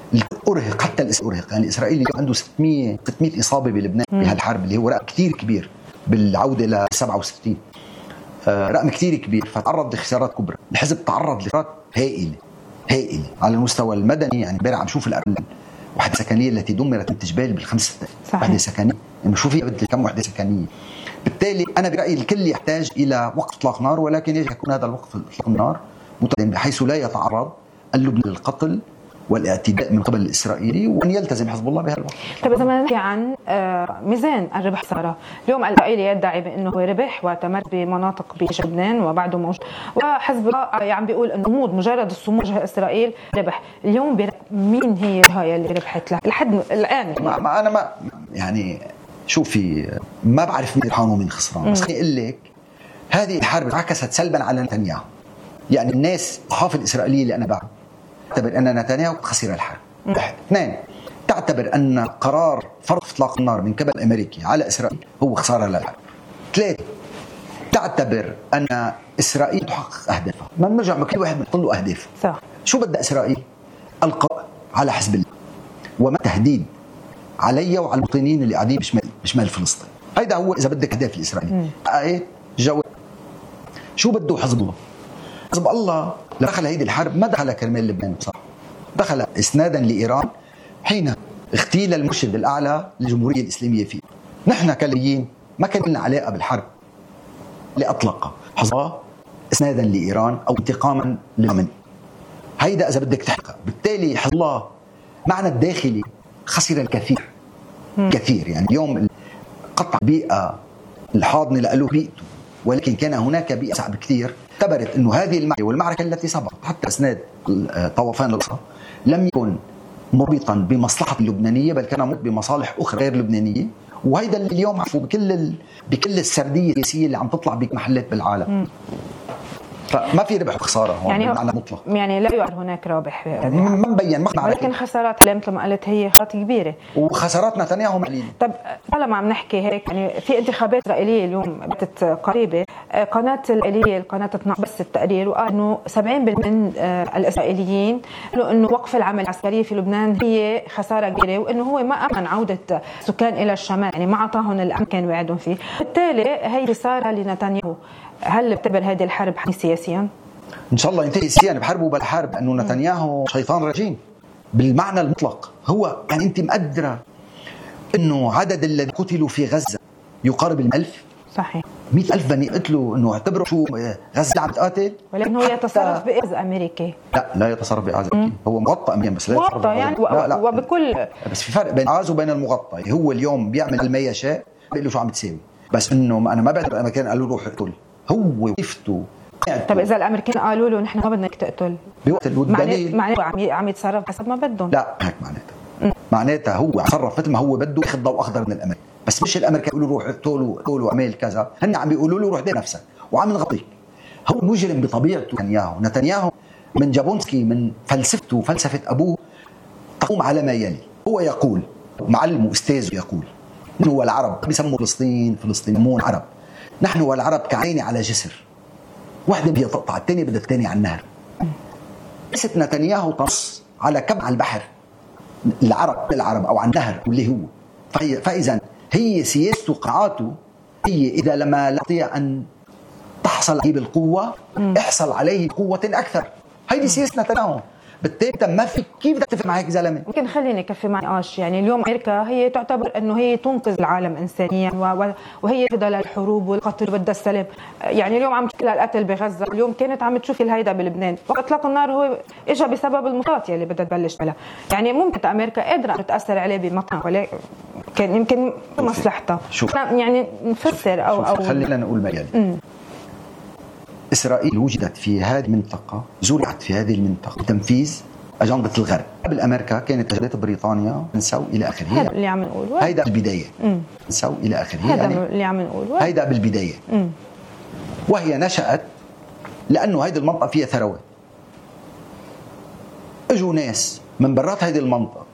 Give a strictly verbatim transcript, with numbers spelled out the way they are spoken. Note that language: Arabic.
أرهق حتى الإسرائيلي يعني الإسرائيلي عنده ستمية ستمية إصابة بلبنان بهالحرب اللي هو رقم كتير كبير بالعودة ل سبعة وستين، آه رقم كتير كبير، فتعرض لخسارات كبرى. الحزب تعرض لخسارات هائلة هائلة على المستوى المدني. يعني امبارح عم شوف الأرقام، وحدة سكنية التي دمرت من تجبال بالخمسة وحدة سكنية، إنه شو في بدل كم وحدة سكنية. بالتالي أنا برأيي الكل يحتاج إلى وقف إطلاق نار، ولكن يجب يكون هذا الوقف إطلاق النار متدين بحيث لا يتعرض اللبناني للقتل والاعتداء من قبل الإسرائيلي، وأن يلتزم حزب الله بهذا الوقت. طيب إذا ما نحكي عن ميزان الربح خسارة، اليوم الإسرائيلي يدعي بأنه هو ربح واعتمر بمناطق بلبنان وبعده موجود، وحزب الله عم بيقول أنه صمود مجرد الصمود وجه إسرائيل ربح. اليوم مين هي هاي اللي ربحت لحد الآن؟ ما, ما أنا ما يعني شوفي ما بعرف مين ربحان ومين خسران، بس خليني أقول لك هذه الحرب انعكست سلبا على نتنياهو. يعني الناس الصحافة الإسرائيلية اللي أنا بعرف تعتبر أن نتنياهو خسر الحرب. اثنين، تعتبر أن قرار فرض إطلاق النار من قبل الأمريكي على إسرائيل هو خسارة للحرب. ثلاثة، تعتبر أن إسرائيل تحقق أهدافها. ما بنرجع كل واحد بنحط له أهداف. صح. شو بدأ إسرائيل؟ القاء على حزب الله وما تهديد علي وعلى المواطنين اللي قاعدين بشمال بشمال فلسطين. هيدا هو إذا بدك أهداف الإسرائيلي. آية جواب. شو بده حزب الله؟ حزب الله دخل هيدي الحرب ما دخل كرمال لبنان، صح، دخل إسنادا لإيران حين اغتيل المرشد الأعلى للجمهورية الإسلامية فيه. نحن كليين ما كان لنا علاقة بالحرب اللي أطلقها حزب الله إسنادا لإيران أو انتقاما لليمن. هيدا إذا بدك تحقق. بالتالي حزب الله معنى الداخلي خسر الكثير كثير. يعني اليوم قطع بيئة الحاضنة لألو بيئته، ولكن كان هناك بيئة صعب كثير. اعتبرت أنه هذه المعركة والمعركة التي سبقت حتى إسناد طوفان الأقصى لم يكن مربطا بمصلحة اللبنانية، بل كان مربط بمصالح أخرى غير لبنانية. وهيدا اللي اليوم عفوا بكل ال... بكل السردية السياسية اللي عم تطلع بمحلات بالعالم. م. فما في ربح وخسارة هون يعني بمعنى مطلق. يعني لا يعد هناك رابح، ما مبين ما ولكن خسارات مثل ما قلت هي خسارات كبيرة، وخسارات نتنياهو قليلة. طب طالما عم نحكي هيك، يعني في انتخابات إسرائيلية اليوم باتت قريبة، قناة الإسرائيلية القناة اثناشر بس التقرير وقال إنه سبعين بالمئة من الإسرائيليين قالوا إنه وقف العمل العسكري في لبنان هي خسارة كبيرة، وإنه هو ما أمن عودة سكان إلى الشمال، يعني ما أعطاهم الأمن كان وعدهم فيه. بالتالي هي خسارة لنتنياهو. هل بتعتبر هذه الحرب حرب سياسيا؟ إن شاء الله ينتهي سياسيا بحربه بالحرب، أنه نتنياهو شيطان رجيم بالمعنى المطلق. هو يعني أنت مقدرة أنه عدد الذين قتلوا في غزة يقارب الألف. صحيح. مئة ألف بني قتلوا. أنه اعتبروا شو غزة عم تقاتل، ولكن هو يتصرف بإعاز أمريكي. لا لا يتصرف بإعاز أمريكي، هو مغطى أمريكا بس لا يتصرف يعني لا لا. وبكل بس في فرق بين الإعاز وبين المغطى. هو اليوم بيعمل ما يشاء بيقول له شو عم تساوي، بس إنه أنا ما بعتبر الأمريكان قالوا روح اقتل. هو وقفته. طب إذا الأمريكان قالوا له نحن ما بدنا تقتل بوقت والدليل معناته عم عم يتصرف حسب ما بدهم. لا هيك معناتها معناتها هو يتصرف مثل ما هو بده، ياخذ ضوء أخضر من الأمريكان. بس مش الأمريكان يقولوا روح اقتلوا اقتلوا اعمل كذا، هن عم بيقولوا له روح دير نفسك وعم نغطيك. هو مجرم بطبيعته. نتنياهو نتنياهو من جابونسكي من فلسفته وفلسفة أبوه تقوم على ما يلي. هو يقول معلم أستاذ يقول نحن والعرب بيسموا فلسطين فلسطينيون عرب، نحن والعرب كعين على جسر، واحدة بدها تقطع الثانية بدها الثانية على النهر. قصة نتنياهو تنص على كم على البحر العرب العرب أو على النهر اللي هو. فإذا هي سياسته قاعاته هي إذا لما لطيع أن تحصل عليه بالقوة احصل عليه بقوة أكثر. هيدي سياسة نتنياهو. بالتالي ما في كيف بدك تتفق مع هيك زلمه. ممكن خليني كفي معي نقاش. يعني اليوم امريكا هي تعتبر انه هي تنقذ العالم انسانيا وهي بدل الحروب والقتل وبدها السلام. يعني اليوم عم تشكل القتل بغزه، اليوم كانت عم تشوفي الهيدا بلبنان. واطلاق النار هو اجى بسبب المطاط اللي بدها تبلش بها. يعني ممكن امريكا قادره تاثر عليه بمطعم، ولكن كان يمكن مصلحتها. يعني نفسر او او خلينا نقول ما يلي. إسرائيل وجدت في هذه المنطقة، زرعت في هذه المنطقة تنفيذ أجندة الغرب. قبل أمريكا كانت أجندة بريطانيا نسوا إلى آخره. هذا اللي عم نقوله. هيدا بالبداية نسوا إلى آخره. هذا يعني اللي عم نقوله. هيدا بالبداية. مم. وهي نشأت لأنه هيدي المنطقة فيها ثروات. اجوا ناس من برات هيدي المنطقة